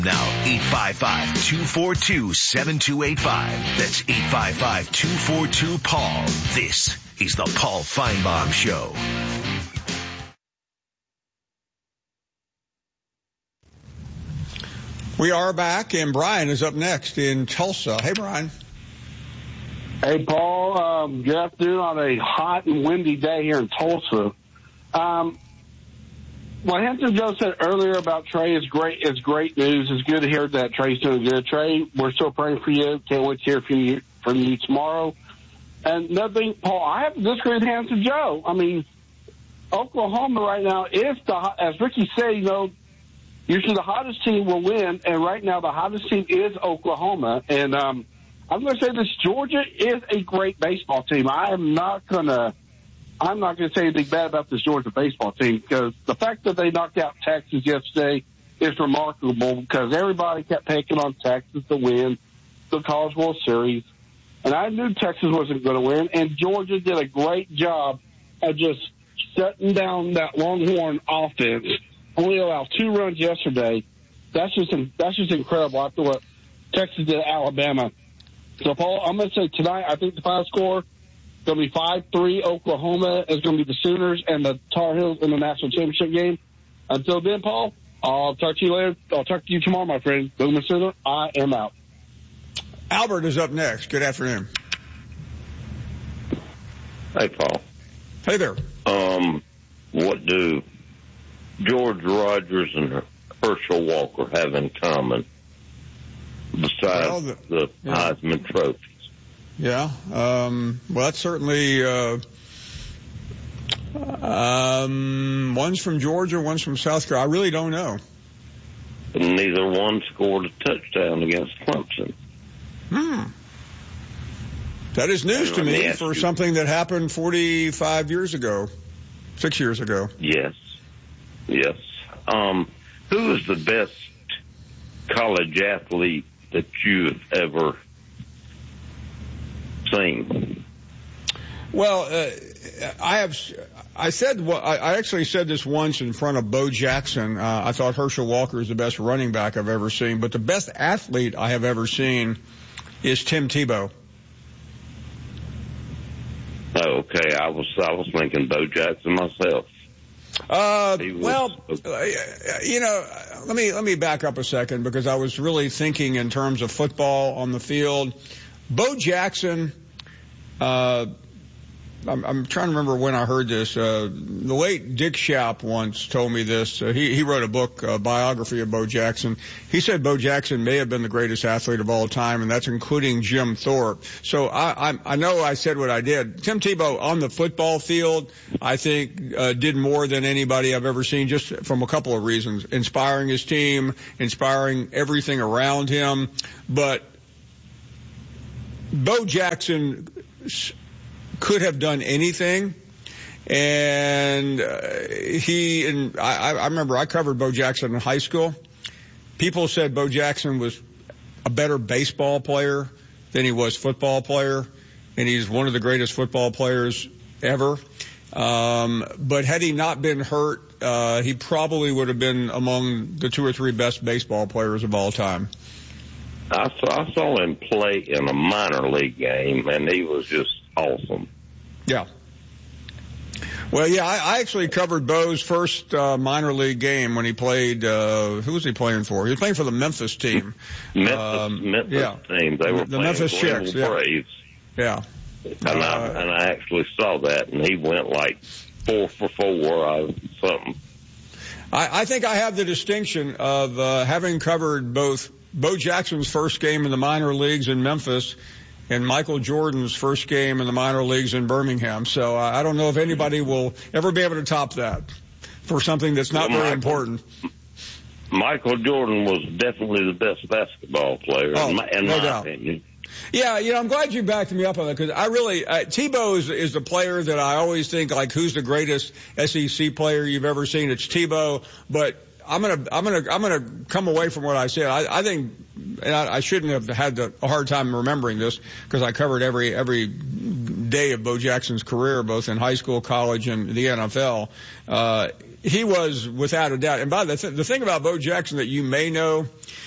Now, 855-242-7285. That's 855-242-PAUL. This is the Paul Feinbaum Show. We are back, and Brian is up next in Tulsa. Hey, Brian. Hey, Paul. Good afternoon on a hot and windy day here in Tulsa. What Hampton Joe said earlier about Trey is great. It's great news. It's good to hear that Trey's doing good. Trey, we're still praying for you. Can't wait to hear from you tomorrow. And another thing, Paul, I have to disagree with Hampton Joe. I mean, Oklahoma right now is as Ricky said, usually the hottest team will win, and right now the hottest team is Oklahoma. And I'm going to say this: Georgia is a great baseball team. I'm not going to say anything bad about this Georgia baseball team, because the fact that they knocked out Texas yesterday is remarkable, because everybody kept picking on Texas to win the College World Series. And I knew Texas wasn't going to win, and Georgia did a great job of just shutting down that Longhorn offense. Only allowed 2 runs yesterday. That's just incredible after what Texas did at Alabama. So, Paul, I'm going to say tonight, I think the final score going to be 5-3. Oklahoma is going to be the Sooners and the Tar Heels in the national championship game. Until then, Paul, I'll talk to you later. I'll talk to you tomorrow, my friend. Boomer Sooner, I am out. Albert is up next. Good afternoon. Hey, Paul. Hey there. What do George Rogers and Herschel Walker have in common besides the Heisman trophies? Yeah. Well, that's certainly one's from Georgia, one's from South Carolina. I really don't know. And neither one scored a touchdown against Clemson. That is news to me for something that happened 45 years ago, 6 years ago. Yes. Who is the best college athlete that you've ever seen? Well, I actually said this once in front of Bo Jackson. I thought Herschel Walker is the best running back I've ever seen, but the best athlete I have ever seen is Tim Tebow. Oh, okay. I was thinking Bo Jackson myself. Let me back up a second, because I was really thinking in terms of football on the field. Bo Jackson, I'm trying to remember when I heard this. The late Dick Schaap once told me this. He wrote a book, a biography of Bo Jackson. He said Bo Jackson may have been the greatest athlete of all time, and that's including Jim Thorpe. So I know I said what I did. Tim Tebow on the football field, I think, did more than anybody I've ever seen, just from a couple of reasons. Inspiring his team, inspiring everything around him. But Bo Jackson could have done anything, and I remember I covered Bo Jackson in high school. People said Bo Jackson was a better baseball player than he was football player, and he's one of the greatest football players ever. But had he not been hurt, he probably would have been among the 2 or 3 best baseball players of all time. I saw him play in a minor league game, and he was just awesome. Yeah. Well, yeah, I actually covered Bo's first minor league game when he played. Who was he playing for? He was playing for the Memphis team. Memphis team. They were the playing Memphis Chicks. Braves. Yeah. And I actually saw that, and he went like 4 for 4 something. I think I have the distinction of having covered both Bo Jackson's first game in the minor leagues in Memphis and Michael Jordan's first game in the minor leagues in Birmingham. So I don't know if anybody will ever be able to top that for something that's not very important. Michael Jordan was definitely the best basketball player, in my opinion. Yeah, I'm glad you backed me up on that, because I really, Tebow is the player that I always think, like, who's the greatest SEC player you've ever seen? It's Tebow, but I'm gonna come away from what I said. I think, and I shouldn't have had a hard time remembering this, because I covered every day of Bo Jackson's career, both in high school, college, and the NFL. He was without a doubt. And by the thing about Bo Jackson that you may know,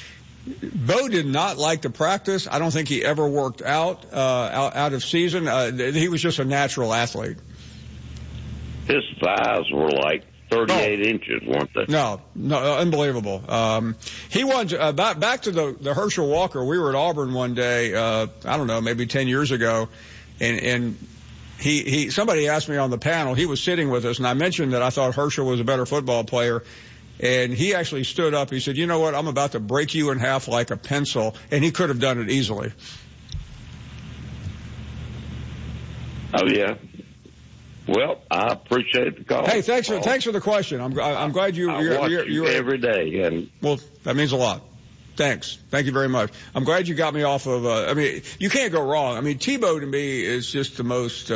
Bo did not like to practice. I don't think he ever worked out of season. He was just a natural athlete. His thighs were like 38 inches, weren't they? No, unbelievable. He won, back to the Herschel Walker. We were at Auburn one day, I don't know, maybe 10 years ago, and somebody asked me on the panel, he was sitting with us, and I mentioned that I thought Herschel was a better football player, and he actually stood up. He said, you know what, I'm about to break you in half like a pencil, and he could have done it easily. Oh, yeah. Well, I appreciate the call. Hey, thanks for the question. I'm glad you're every day, and well, that means a lot. Thanks. Thank you very much. I'm glad you got me off of. I mean, you can't go wrong. I mean, Tebow to me is just the most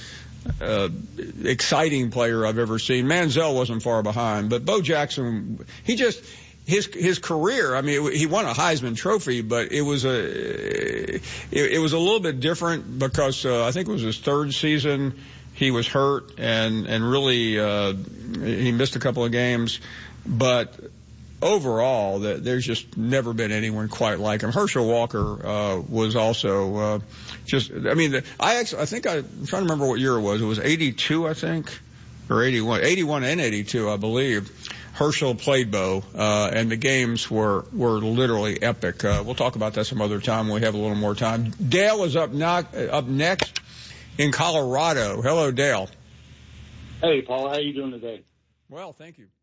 exciting player I've ever seen. Manziel wasn't far behind, but Bo Jackson, his career. I mean, he won a Heisman Trophy, but it was a little bit different because I think it was his third season. He was hurt and really he missed a couple of games, but overall there's just never been anyone quite like him. Herschel Walker was also I'm trying to remember what year it was. It was 82, I think, or 81 and 82, I believe. Herschel played Bo, and the games were literally epic. We'll talk about that some other time when we have a little more time. Dale is up next. In Colorado. Hello, Dale. Hey, Paul. How you doing today? Well, thank you.